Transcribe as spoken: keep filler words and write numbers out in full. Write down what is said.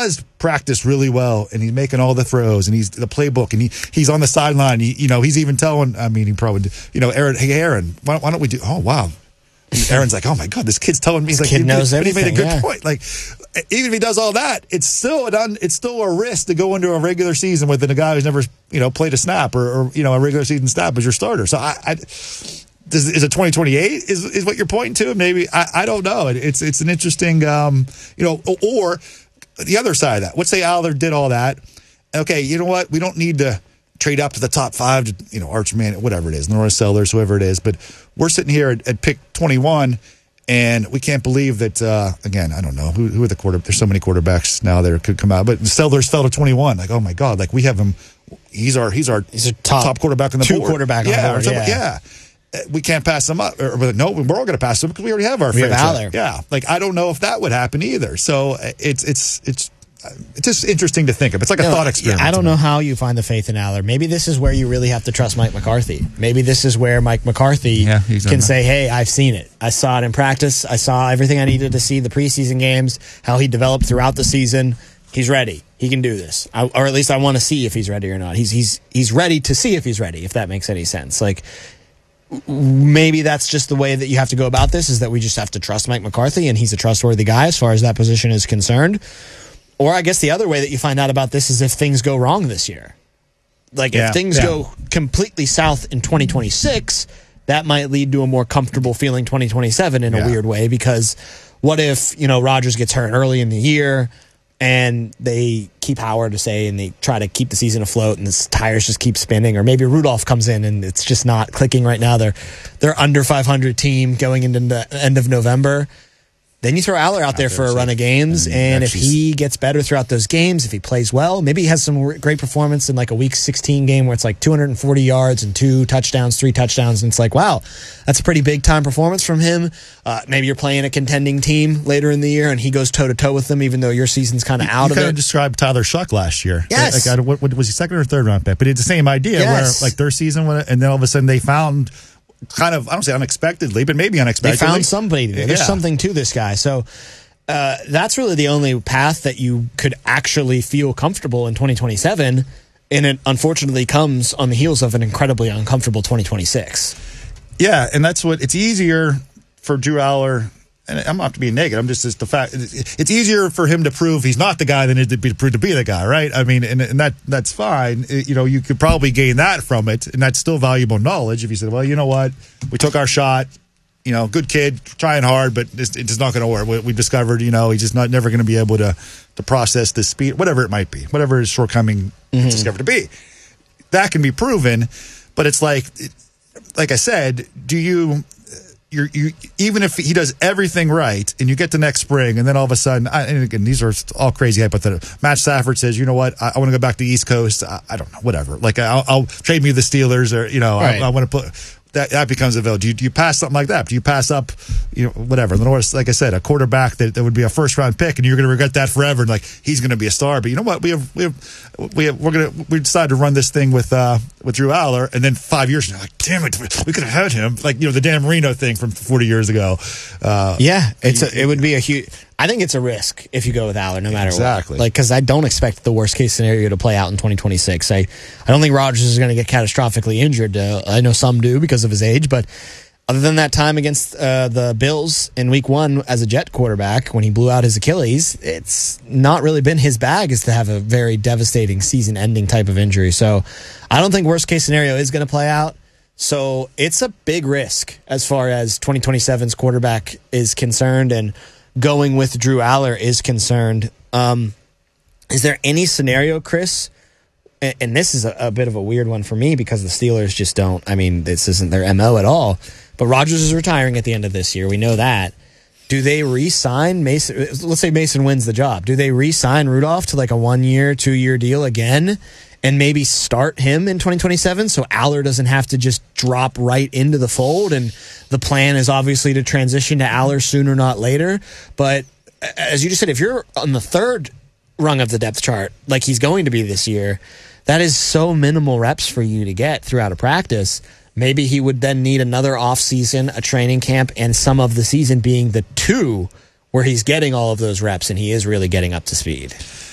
does practice really well, and he's making all the throws, and he's the playbook, and he he's on the sideline. He, you know, he's even telling. I mean, he probably, you know, Aaron. Hey, Aaron, why, why don't we do? Oh, wow. And Aaron's like, oh my God, this kid's telling me. He's this like, kid knows but everything. He made a good yeah. point. Like, even if he does all that, it's still an it's still a risk to go into a regular season with a guy who's never, you know, played a snap or, or you know, a regular season snap as your starter. So I. I Does, is it twenty twenty-eight is, is what you're pointing to? Maybe. I, I don't know. It, it's it's an interesting, um, you know, or the other side of that. Let's say Aller did all that. Okay, you know what? We don't need to trade up to the top five, to, you know, Archman, whatever it is, Norris Sellers, whoever it is. But we're sitting here at, at pick twenty-one, and we can't believe that, uh, again, I don't know. Who, who are the quarter? There's so many quarterbacks now that could come out. But Sellers fell to twenty-one. Like, oh, my God. Like, we have him. He's our, he's our he's a top, top quarterback on the two board. quarterback on yeah, the board, yeah. yeah. We can't pass them up. Or, no, we're all going to pass them because we already have our we franchise. have Aller. Yeah, like I don't know if that would happen either. So it's it's it's it's just interesting to think of. It's like a no, thought experiment. I don't know how you find the faith in Aller. Maybe this is where you really have to trust Mike McCarthy. Maybe this is where Mike McCarthy yeah, can say, "Hey, I've seen it. I saw it in practice. I saw everything I needed to see. The preseason games, how he developed throughout the season. He's ready. He can do this, I, or at least I want to see if he's ready or not. He's he's he's ready to see if he's ready. If that makes any sense, like." Maybe that's just the way that you have to go about this, is that we just have to trust Mike McCarthy, and he's a trustworthy guy as far as that position is concerned. Or I guess the other way that you find out about this is if things go wrong this year. Like yeah, if things yeah. go completely south in twenty twenty-six, that might lead to a more comfortable feeling twenty twenty-seven in a yeah. weird way, because what if, you know, Rodgers gets hurt early in the year and they keep Howard to say, and they try to keep the season afloat, and the tires just keep spinning, or maybe Rudolph comes in and it's just not clicking right now. They're they're under five hundred team going into the end of November. Then you throw Aller out there for a run of games, and if he gets better throughout those games, if he plays well, maybe he has some great performance in like a week sixteen game where it's like two hundred forty yards and two touchdowns, three touchdowns, and it's like, wow, that's a pretty big time performance from him. Uh, maybe you're playing a contending team later in the year, and he goes toe to toe with them, even though your season's kind of out you of kind it. of described Tyler Shuck last year. Yes. Like, what, what, was he second or third round pick? But it's the same idea yes. where like their season went, and then all of a sudden they found kind of, I don't say unexpectedly, but maybe unexpectedly. They found somebody. There's yeah. something to this guy. So. Uh, that's really the only path that you could actually feel comfortable in twenty twenty-seven, and it unfortunately comes on the heels of an incredibly uncomfortable twenty twenty-six. Yeah, and that's what it's easier for Drew Aller, and I'm not to be negative. I'm just just the fact it's easier for him to prove he's not the guy than it to be prove to be the guy, right? I mean, and, and that that's fine. It, you know, you could probably gain that from it, and that's still valuable knowledge. If you said, well, you know what, we took our shot. You know, good kid, trying hard, but it's, it's not going to work. We, we discovered, you know, he's just not never going to be able to to process this speed, whatever it might be, whatever his shortcoming mm-hmm. is discovered to be. That can be proven, but it's like, like I said, do you, you're, you even if he does everything right, and you get to next spring, and then all of a sudden, I, and again, these are all crazy hypotheticals. Matt Stafford says, you know what, I, I want to go back to the East Coast. I, I don't know, whatever. Like I'll, I'll trade me the Steelers, or you know, right. I, I want to put. That, that becomes available. Do you, do you pass something like that? Do you pass up, you know, whatever? In the North, like I said, a quarterback that, that would be a first round pick, and you're going to regret that forever. And like he's going to be a star, but you know what? We have we have we have, we're going to we decided to run this thing with uh, with Drew Aller, and then five years from now, like damn it, we could have had him. Like you know the Dan Marino thing from forty years ago. Uh, yeah, it's a, it would be a huge. I think it's a risk if you go with Aller, no matter exactly. what. Like, because I don't expect the worst case scenario to play out in twenty twenty-six. I, I don't think Rodgers is going to get catastrophically injured. Uh, I know some do because of his age, but other than that time against uh, the Bills in Week One as a Jet quarterback when he blew out his Achilles, it's not really been his bag is to have a very devastating season-ending type of injury. So, I don't think worst case scenario is going to play out. So, it's a big risk as far as twenty twenty-seven's quarterback is concerned, and going with Drew Aller is concerned. Um, is there any scenario, Chris, and, and this is a, a bit of a weird one for me because the Steelers just don't, I mean, this isn't their M O at all, but Rodgers is retiring at the end of this year. We know that. Do they re-sign Mason? Let's say Mason wins the job. Do they re-sign Rudolph to like a one-year, two-year deal again and maybe start him in twenty twenty-seven so Aller doesn't have to just drop right into the fold? And the plan is obviously to transition to Aller sooner, not later. But as you just said, if you're on the third rung of the depth chart, like he's going to be this year, that is so minimal reps for you to get throughout a practice. Maybe he would then need another offseason, a training camp, and some of the season being the two where he's getting all of those reps and he is really getting up to speed.